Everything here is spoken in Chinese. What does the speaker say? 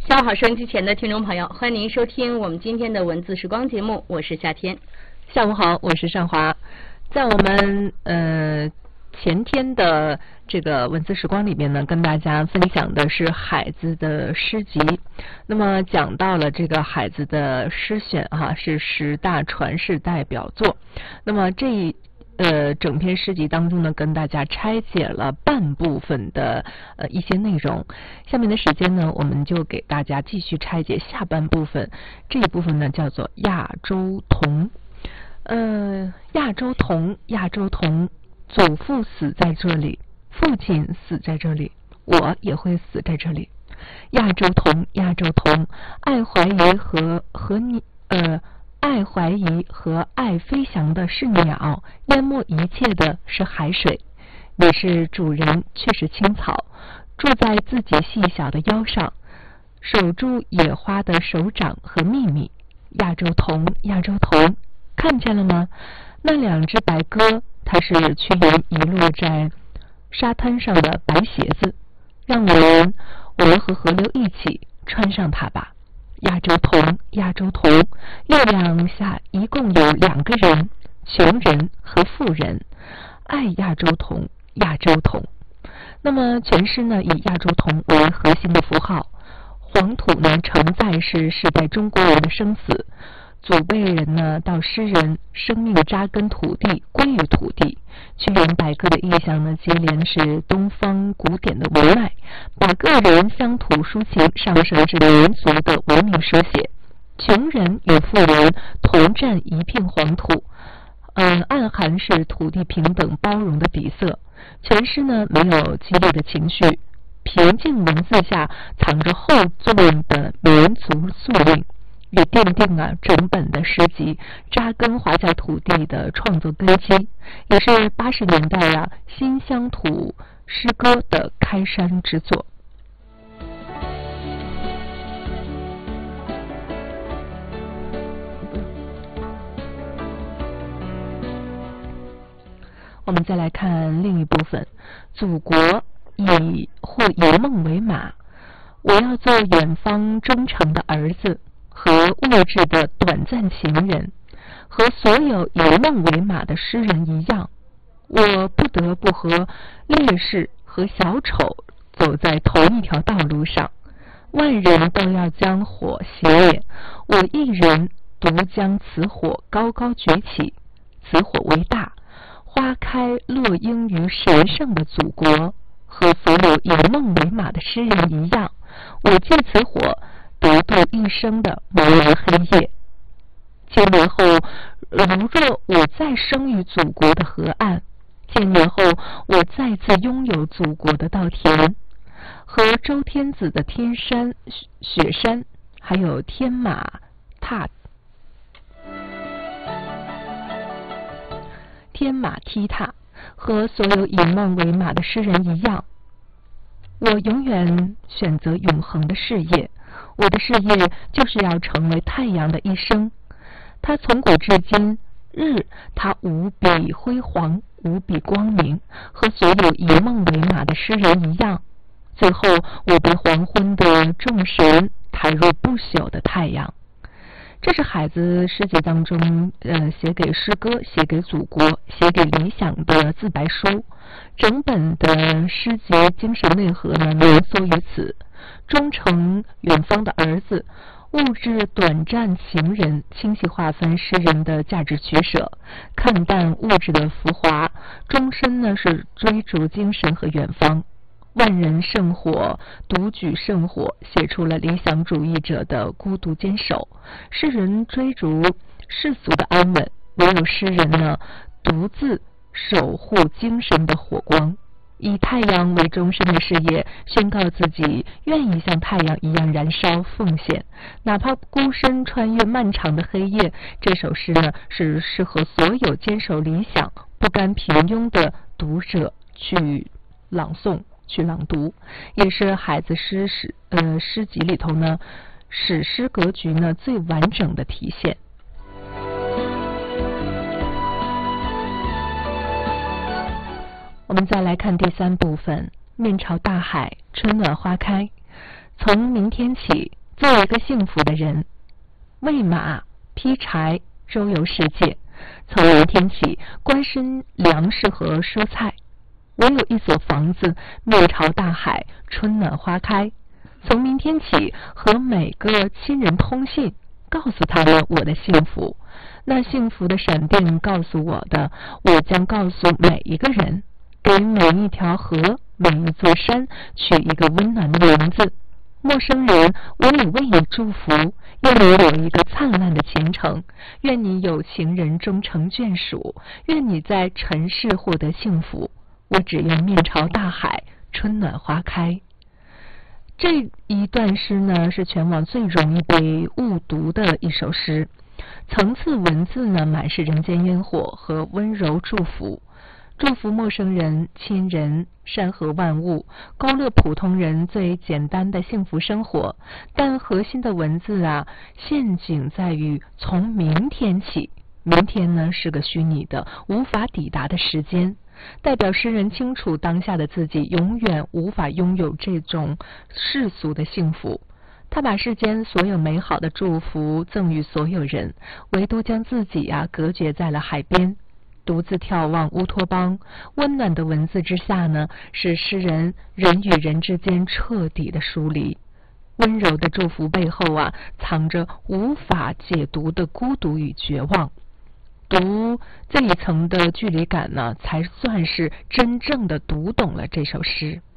下午好，收音机前的听众朋友，欢迎您收听我们今天的文字时光节目，我是夏天。 下午好，我是尚华。在我们前天的这个文字时光里面呢，跟大家分享的是海子的诗集。那么讲到了这个海子的诗选是10大传世代表作。那么这整篇诗集当中呢，跟大家拆解了半部分的一些内容。下面的时间呢，我们就给大家继续拆解下半部分。这一部分呢，叫做亚洲童。亚洲童，祖父死在这里，父亲死在这里，我也会死在这里。亚洲童，爱怀疑和爱飞翔的是鸟，淹没一切的是海水。你是主人，却是青草，住在自己细小的腰上，守住野花的手掌和秘密。亚洲童，看见了吗？那2只白鸽，它是去年遗落在沙滩上的白鞋子。让我们和河流一起穿上它吧。亚洲童，月亮下一共有2个人，穷人和富人。爱亚洲童。那么全诗呢，以亚洲童为核心的符号。黄土呢，承载是世代中国人的生死。祖辈人呢，到诗人，生命扎根土地，归于土地。屈原百歌的意象呢，接连是东方古典的文脉，把个人乡土抒情上升至民族的文明书写。穷人与富人同占一片黄土，暗含是土地平等包容的底色。全诗呢，没有激烈的情绪，平静文字下藏着厚重的民族宿命，也奠定整本的诗集扎根华夏土地的创作根基，也是80年代新乡土诗歌的开山之作。我们再来看另一部分，祖国或以梦为马，我要做远方忠诚的儿子，和物质的短暂情人，和所有以梦为马的诗人一样，我不得不和烈士和小丑走在同一条道路上。万人都要将火熄灭，我一人独将此火高高举起。此火为大，花开落英于神圣的祖国，和所有以梦为马的诗人一样，我借此火得度一生的茫然黑夜。千年后，如若我再生于祖国的河岸，千年后我再次拥有祖国的稻田，和周天子的天山雪山，还有天马踢踏，和所有以梦为马的诗人一样，我永远选择永恒的事业。我的事业就是要成为太阳的一生。它从古至今日，它无比辉煌，无比光明，和所有以梦为马的诗人一样。最后，我被黄昏的众神抬入不朽的太阳。这是海子诗集当中写给诗歌、写给祖国、写给理想的自白书。整本的诗集精神内核呢，浓缩于此。忠诚远方的儿子，物质短暂情人，清晰划分诗人的价值取舍，看淡物质的浮华，终身呢是追逐精神和远方。万人圣火，独举圣火，写出了理想主义者的孤独坚守。诗人追逐世俗的安稳，唯有诗人呢独自守护精神的火光。以太阳为终身的事业，宣告自己愿意像太阳一样燃烧奉献，哪怕孤身穿越漫长的黑夜。这首诗呢，是适合所有坚守理想、不甘平庸的读者去朗诵、去朗读，也是海子诗集里头呢史诗格局呢最完整的体现。我们再来看第3部分，面朝大海，春暖花开。从明天起， 做一个幸福的人，喂马、劈柴，周游世界。从明天起，关心粮食和蔬菜。我有一所房子，面朝大海，春暖花开。从明天起，和每个亲人通信，告诉他们我的幸福。那幸福的闪电告诉我的，我将告诉每一个人。给每一条河、每一座山取一个温暖的名字。陌生人，我也为你祝福，愿你有一个灿烂的前程，愿你有情人终成眷属，愿你在尘世获得幸福。我只愿面朝大海，春暖花开。这一段诗呢，是全网最容易被误读的一首诗，层次文字呢满是人间烟火和温柔祝福。祝福陌生人、亲人，山河万物，勾勒普通人最简单的幸福生活。但核心的文字啊，陷阱在于从明天起。明天呢是个虚拟的、无法抵达的时间，代表诗人清楚当下的自己永远无法拥有这种世俗的幸福。他把世间所有美好的祝福赠予所有人，唯独将自己隔绝在了海边。独自眺望乌托邦，温暖的文字之下呢，使诗人人与人之间彻底的疏离。温柔的祝福背后藏着无法解读的孤独与绝望。读这一层的距离感呢，才算是真正的读懂了这首诗。